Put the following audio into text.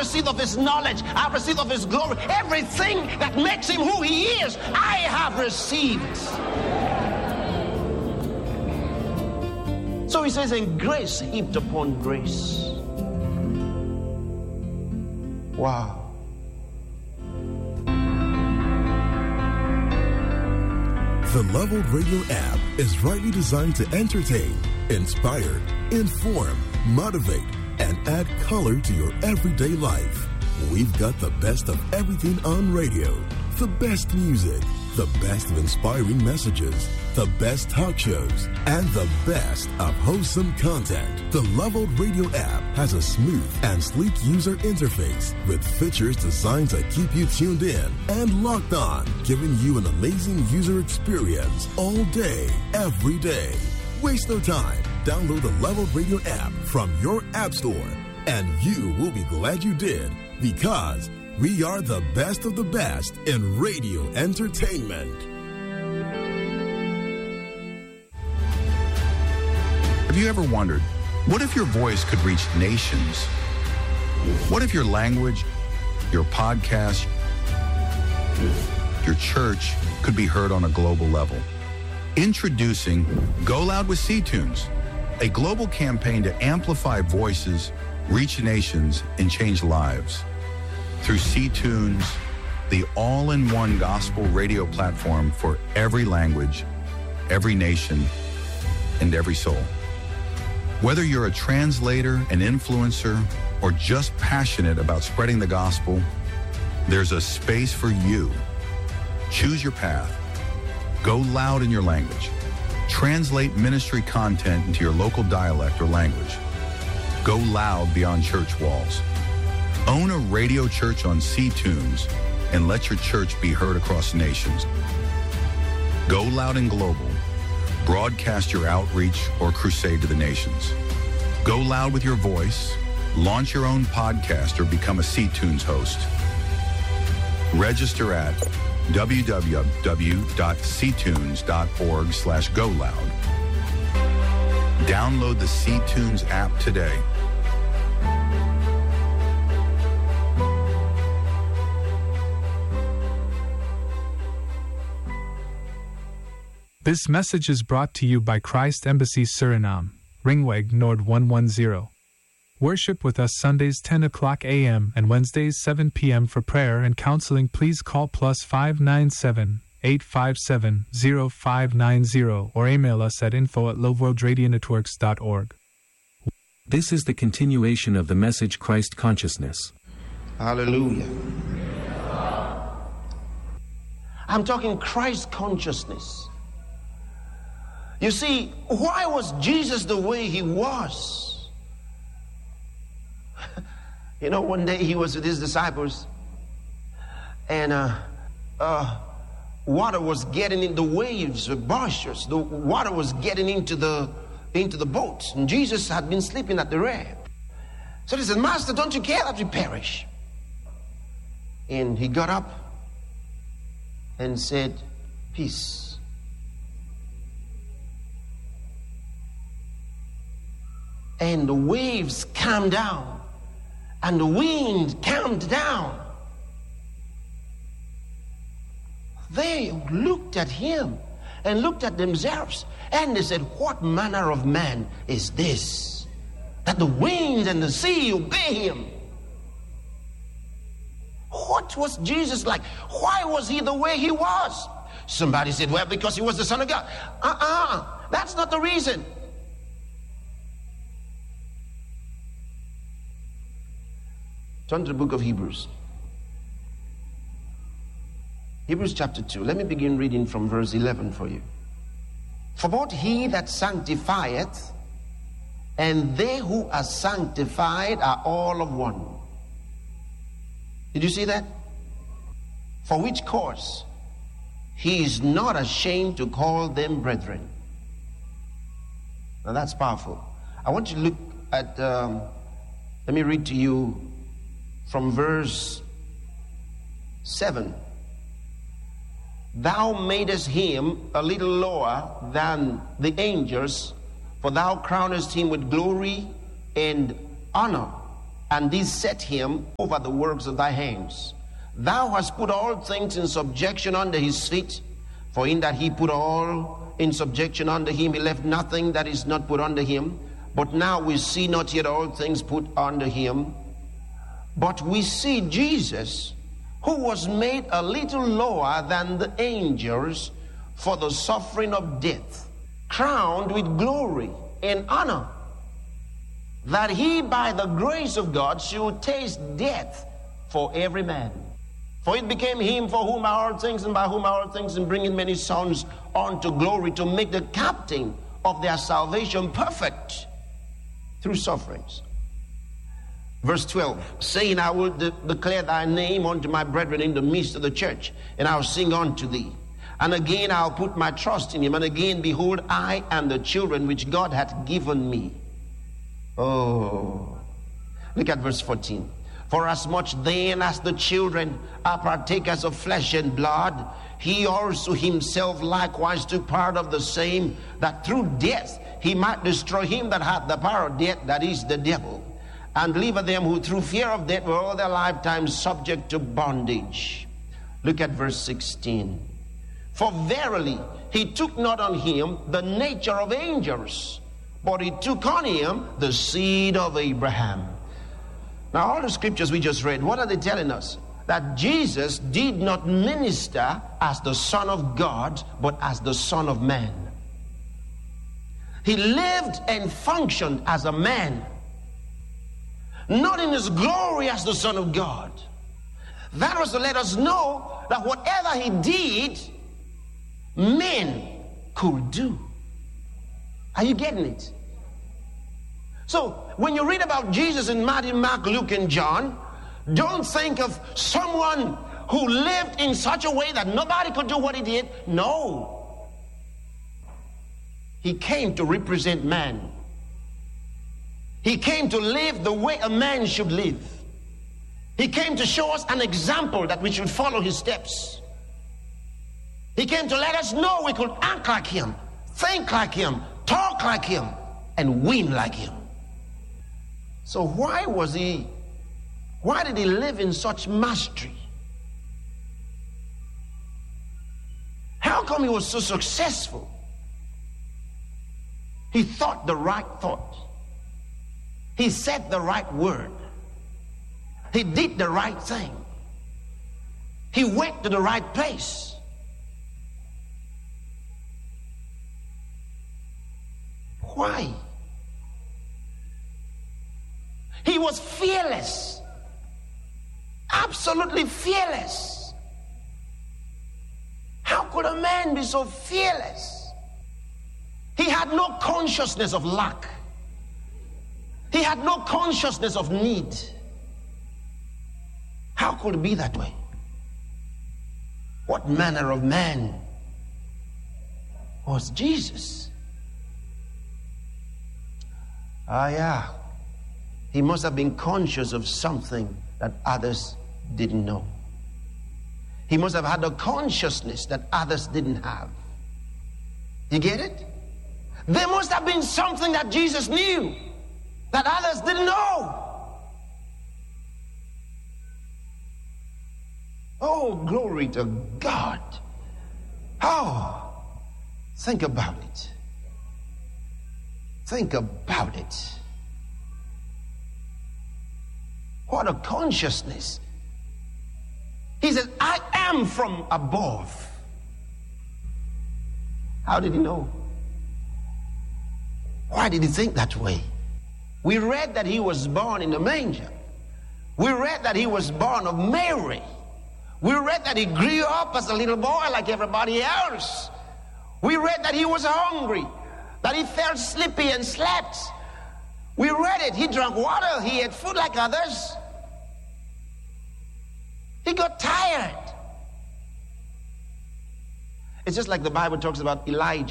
received of his knowledge. I've received of his glory. Everything that makes him who he is, I have received. So he says, and grace heaped upon grace. Wow. The Leveled Radio app is rightly designed to entertain, inspire, inform, motivate, and add color to your everyday life. We've got the best of everything on radio, the best music, the best of inspiring messages, the best talk shows, and the best of wholesome content. The Leveled Radio app has a smooth and sleek user interface with features designed to keep you tuned in and locked on, giving you an amazing user experience all day, every day. Waste no time. Download the Leveled Radio app from your app store, and you will be glad you did, because we are the best of the best in radio entertainment. Have you ever wondered, what if your voice could reach nations? What if your language, your podcast, your church could be heard on a global level? Introducing Go Loud with C-Tunes, a global campaign to amplify voices, reach nations, and change lives. Through C-Tunes, the all-in-one gospel radio platform for every language, every nation, and every soul. Whether you're a translator, an influencer, or just passionate about spreading the gospel, there's a space for you. Choose your path. Go loud in your language. Translate ministry content into your local dialect or language. Go loud beyond church walls. Own a radio church on C-Tunes and let your church be heard across nations. Go loud and global. Broadcast your outreach or crusade to the nations. Go loud with your voice. Launch your own podcast or become a C-Tunes host. Register at www.ctunes.org/GoLoud. Download the C-Tunes app today. This message is brought to you by Christ Embassy Suriname, Ringweg Nord 110. Worship with us Sundays 10 o'clock a.m. and Wednesdays 7 p.m. for prayer and counseling. Please call +597 857 0590 or email us at info@loveworldradionetworks.org. This is the continuation of the message Christ Consciousness. Hallelujah. I'm talking Christ consciousness. You see, why was Jesus the way he was? You know, one day he was with his disciples, and water was getting in, the waves were boisterous. The water was getting into the boat, and Jesus had been sleeping at the rear. So they said, "Master, don't you care that we perish?" And he got up and said, "Peace." And the waves calmed down, and the wind calmed down. They looked at him and looked at themselves, and they said, "What manner of man is this, that the winds and the sea obey him?" What was Jesus like? Why was he the way he was? Somebody said, "Well, because he was the Son of God." That's not the reason. Turn to the book of Hebrews. Hebrews chapter 2. Let me begin reading from verse 11 for you. "For both he that sanctifieth and they who are sanctified are all of one." Did you see that? "For which cause he is not ashamed to call them brethren." Now that's powerful. I want you to look at, let me read to you from verse 7. "Thou madest him a little lower than the angels, for thou crownest him with glory and honor and didst set him over the works of thy hands. Thou hast put all things in subjection under his feet, for in that he put all in subjection under him, he left nothing that is not put under him. But now we see not yet all things put under him, but we see Jesus, who was made a little lower than the angels for the suffering of death, crowned with glory and honor, that he by the grace of God should taste death for every man. For it became him for whom are all things, and by whom are all things, and bringing many sons unto glory, to make the captain of their salvation perfect through sufferings. Verse 12, saying, I will declare thy name unto my brethren in the midst of the church, and I will sing unto thee. And again I'll put my trust in him. And again, behold, I and the children which God hath given me. Oh, look at verse 14. For as much then as the children are partakers of flesh and blood, he also himself likewise took part of the same, that through death he might destroy him that hath the power of death, that is the devil, and deliver them who through fear of death were all their lifetime subject to bondage. Look at verse 16. For verily he took not on him the nature of angels, but he took on him the seed of Abraham. Now, all the scriptures we just read, what are they telling us? That Jesus did not minister as the Son of God, but as the Son of Man. He lived and functioned as a man, not in his glory as the Son of God. That was to let us know that whatever he did, men could do. Are you getting it? So when you read about Jesus in Matthew, Mark, Luke, and John, don't think of someone who lived in such a way that nobody could do what he did. No. He came to represent man. He came to live the way a man should live. He came to show us an example that we should follow his steps. He came to let us know we could act like him, think like him, talk like him, and win like him. So why did he live in such mastery? How come he was so successful? He thought the right thought. He said the right word. He did the right thing. He went to the right place. Why? He was fearless. Absolutely fearless. How could a man be so fearless? He had no consciousness of lack. He had no consciousness of need. How could it be that way? What manner of man was Jesus? Yeah. He must have been conscious of something that others didn't know. He must have had a consciousness that others didn't have. You get it? There must have been something that Jesus knew that others didn't know. Oh, glory to God. Oh, think about it. Think about it. What a consciousness. He says, I am from above. How did he know? Why did he think that way? We read that he was born in a manger. We read that he was born of Mary. We read that he grew up as a little boy like everybody else. We read that he was hungry, that he felt sleepy and slept. We read it. He drank water. He ate food like others. He got tired. It's just like the Bible talks about Elijah.